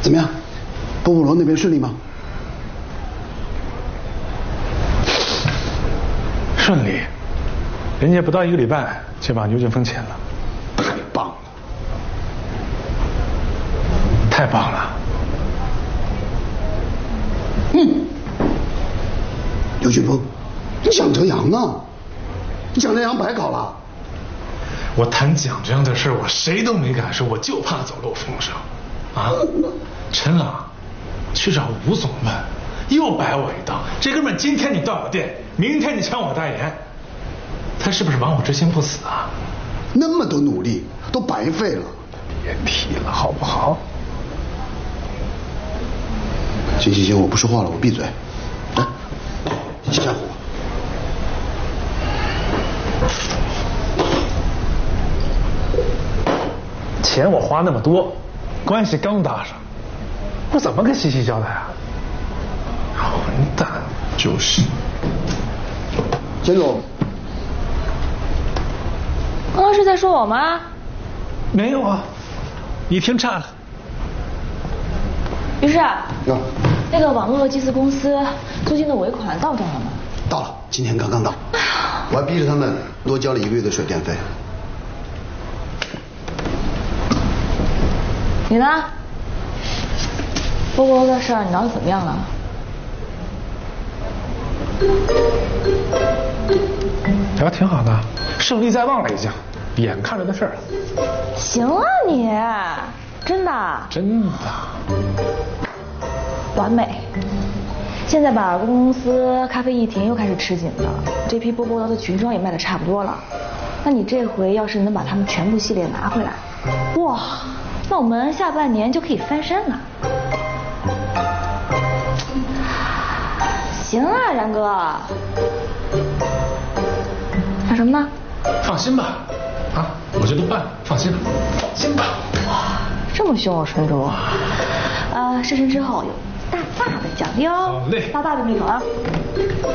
怎么样？波波罗那边顺利吗？ 顺利，人家不到1个礼拜就把牛俊峰签了。 太棒了！ 太棒了！ 刘俊峰，蒋哲阳呢？蒋哲阳白搞了。 我谈蒋哲阳的事，我谁都没敢说，我就怕走漏风声。啊，陈朗，去找吴总问，又摆我一道。这哥们儿今天你断我电，明天你抢我代言，他是不是亡我之心不死啊？ 那么多努力都白费了。 别提了，好不好？ 行，我不说话了，我闭嘴。来，下火。 钱我花那么多，关系刚搭上，我怎么跟西西交代啊？混蛋，就是。 钱总， 刚刚是在说我吗？ 没有啊，你听岔了。 于是， 哟， 那个网络祭祀公司租金的尾款到这儿了吗？ 到了，今天刚到。我还逼着他们多交了1个月的水电费。 你呢？波波的事儿你闹得怎么样了？ 聊挺好的，胜利在望了已经，眼看着的事儿了。 行啊你，真的？ 真的。 完美。现在吧，公司咖啡一停又开始吃紧了，这批波波罗的裙装也卖得差不多了。那你这回要是能把他们全部系列拿回来，哇，那我们下半年就可以翻身了。行啊，然哥。干什么呢？ 放心吧，啊，我这都办了，放心吧，放心吧。 哇，这么凶啊，纯主。试身之后有大大的奖励哦。 好嘞， 大大的那种啊。